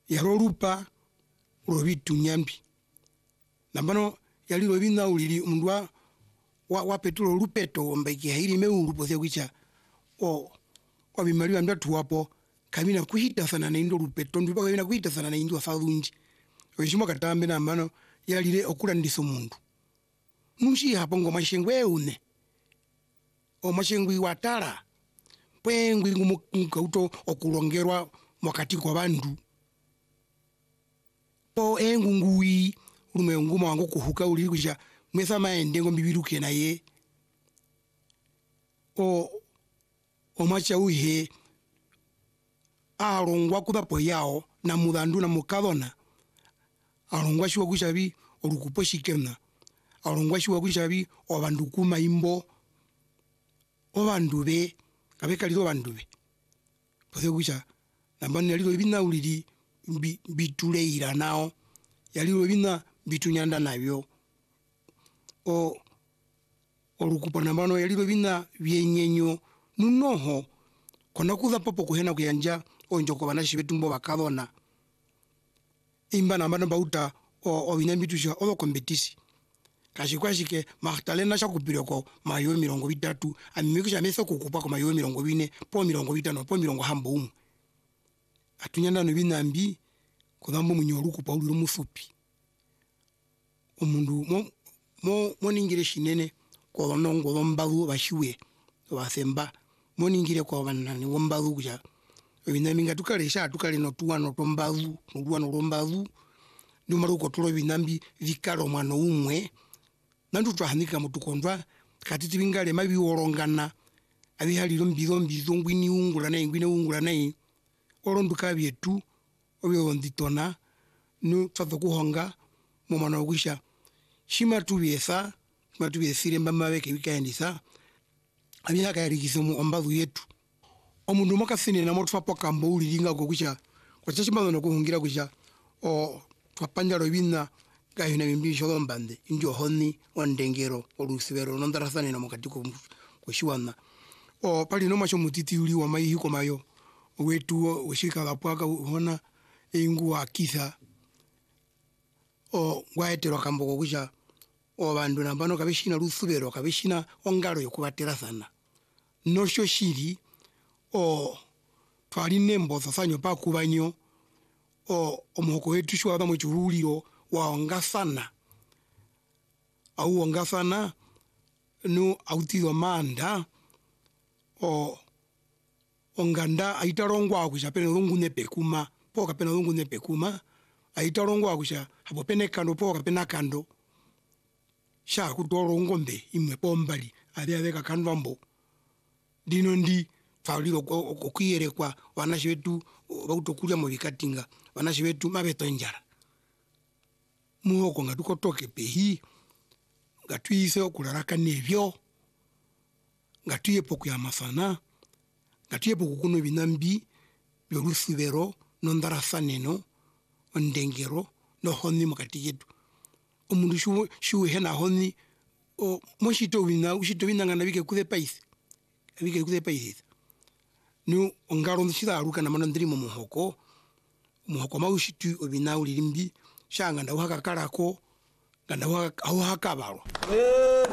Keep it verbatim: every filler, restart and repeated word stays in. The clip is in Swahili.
yarorupa robitu nyambi nambano yali robina ulili mndwa wa wa petro rupeto ombeki hili meuru pose kwicha o kwa bimaliwa ndatu wapo kamina kuhita sana na indo rupeto ndwa kamina kuhita sana na indo afadunji weshimo katambe na mano yalile okula ndiso mundu nushi hapo ngoma shengwe une o mashengwi watara pwengwi ngumukuto okulongerwa wakati kwa bandu po engungui urume nguma wangu kuhuka uli kuja mwesa maende ngo bibiruke naye o o macha uhe arongwa kudapo yao na mudandu na mukadona arongwa shwa kushabi orukupo shikena arongwa shwa kushabi obandu kuma imbo obandube kabeka lilo bandube pose kusha nambani lilo bina ulili bituleira nao yalilo bina bitunyanda nabyo o orukupo nambano yalilo bina byenyenyo nunoho kona kuza popo kuhena kuyanja onjoko banashi betumbo bakadona imba nambano bauta o obinambitusha obo kompetisi kashi kwashike matalena shakupireko mayo mirongo bitatu amimikisha meso kukupa ko mayo mirongo bine po mirongo bitano po mirongo hambo umu atunyanda no binambi kudambo munyoruku paulo mufupi omundu mo mo moningire shinene ko nongo lombalu bashiwe basemba moningire ko banani wombalu kuja ebinaminga tukale sha tukale no tuwano tombalu no lombalu numaruko tulo binambi vikalo mwana umwe nandu twahanika mutukondwa kati tibingale mabi worongana abi haliro mbizo mbizo ngwini ungula na ngwini ungula na oronduka byetu obyo nditona nu tsato kuhonga mu mana okwisha shima tubyesa shima tubyesire mbamba beke bikayandisa abi hakayarikiso mu ombazu yetu omundu makasine na motfa pokambo ulilinga kokwisha kwa chashima no kuhungira kwisha o twapanja robina gayo na bimbisho lombande injo honi ondengero olusibero nondarasane no mukati ko kushiwana o pali no masho mutiti uli wa mai hiko mayo wetu weshika lapwaka hona ingu akitha o gwaetero kambo kokwisha o bandu nambano kabishina lusubero kabishina ongalo yokubatera sana nosho shiri o twali nembo sasanyo pa kubanyo o omoko wetu shwa ba mu chuhuliro waongasana au ongasana no autido manda o onganda aitarongwa akusha pene lungu nepekuma poka pene lungu nepekuma aitarongwa akusha hapo pene kando poka pene kando sha kutoro ngombe imwe pombali ali abeka kandwambo dino ndi faliro okuyere kwa wanashi wetu bautokulya mu bikatinga wanashi wetu mabeto njara muhoko ngatuko toke pehi ngatwise okularaka nebyo ngatuye poku ya masana ngatuye poku kuno binambi byorusibero nondarasaneno ondengero no honi mukati yetu omundu shu shu hena honi o moshito wina ushito wina ngana bike kuze paisi bike kuze paisi nu ongaro ndishira aruka na manandiri mu muhoko muhoko mawushitu obina ulirimbi shanga ndawaka kalako nganda wa hakabalwa